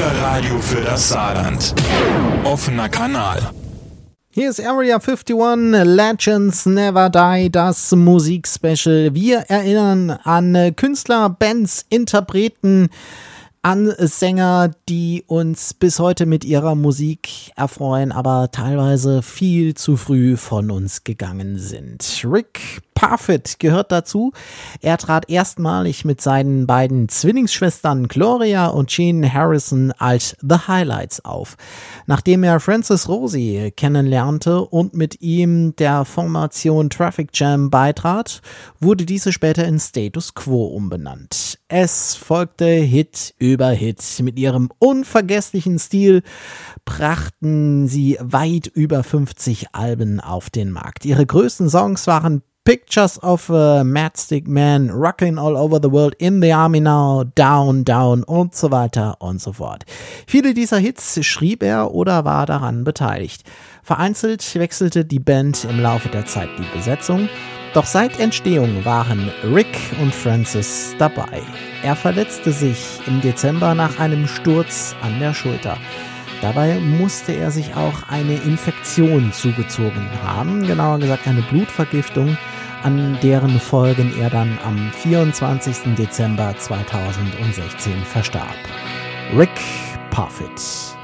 Bürgerradio für das Saarland. Offener Kanal. Hier ist Area 51, Legends Never Die, das Musikspecial. Wir erinnern an Künstler, Bands, Interpreten, an Sänger, die uns bis heute mit ihrer Musik erfreuen, aber teilweise viel zu früh von uns gegangen sind. Rick Parfitt gehört dazu. Er trat erstmalig mit seinen beiden Zwillingsschwestern Gloria und Jean Harrison als The Highlights auf. Nachdem er Francis Rosie kennenlernte und mit ihm der Formation Traffic Jam beitrat, wurde diese später in Status Quo umbenannt. Es folgte Hit über Hit. Mit ihrem unvergesslichen Stil brachten sie weit über 50 Alben auf den Markt. Ihre größten Songs waren Pictures of a Matchstick Man, Rockin' All Over the World, In the Army Now, Down, Down und so weiter und so fort. Viele dieser Hits schrieb er oder war daran beteiligt. Vereinzelt wechselte die Band im Laufe der Zeit die Besetzung, doch seit Entstehung waren Rick und Francis dabei. Er verletzte sich im Dezember nach einem Sturz an der Schulter. Dabei musste er sich auch eine Infektion zugezogen haben, genauer gesagt eine Blutvergiftung, an deren Folgen er dann am 24. Dezember 2016 verstarb. Rick Parfitt.